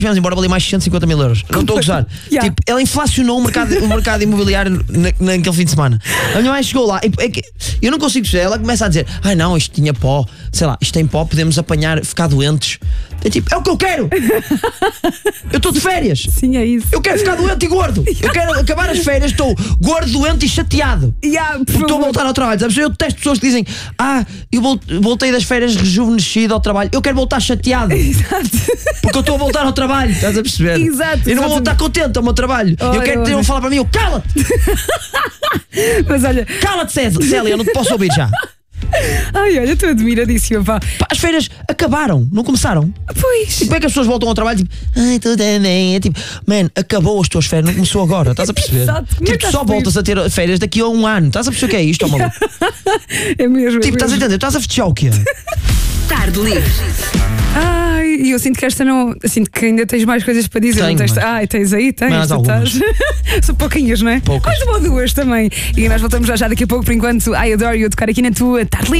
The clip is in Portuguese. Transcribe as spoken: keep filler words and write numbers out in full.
tivemos embora valia mais cento e cinquenta mil euros. Não estou a gozar. Yeah. Tipo, ela inflacionou o mercado, o mercado imobiliário na, naquele fim de semana. A minha mãe chegou lá e é que eu não consigo perceber. Ela começa a dizer: ai não, isto tinha pó, sei lá, isto tem pó, podemos apanhar, ficar doentes. É tipo, é o que eu quero! Eu estou de férias! Sim, é isso. Eu quero ficar doente e gordo! Eu quero acabar as férias, estou gordo, doente e chateado! Yeah, por Porque estou a favor. voltar ao trabalho. Sabes? Eu detesto pessoas que dizem: ah, eu vol- voltei das férias rejuvenescido ao trabalho. Eu quero voltar chateado! Exato. Porque eu estou a voltar ao trabalho, estás a perceber? Exato, Eu não vou exatamente. voltar contente ao meu trabalho. Olha, eu quero ter olha. um falar para mim: eu, cala-te! Mas olha, Cala-te, Célia, Célia, eu não te posso ouvir já. ai, olha, estou admiradíssima, pá. Pá, as férias acabaram, não começaram. Pois. E como é que as pessoas voltam ao trabalho tipo, ai, tudo é bem? É tipo, man, acabou as tuas férias, não começou agora, estás a perceber? Exato. Como é que Tipo, tu estás só feliz? voltas a ter férias daqui a um ano, estás a perceber o que é isto, ó maluco? É mesmo. é Tipo, estás a mesmo. entender? Estás a festejar o quê? Tarde livre. Ai, e eu sinto que esta não. Eu sinto que ainda tens mais coisas para dizer. Tenho, não tens? mas- Ai, tens aí, tens. Mais tu algumas. estás- São pouquinhas, não é? Poucas. Mais uma ou duas também. E nós voltamos já, já daqui a pouco, por enquanto. Ai, adoro eu tocar aqui na tua tarde livre.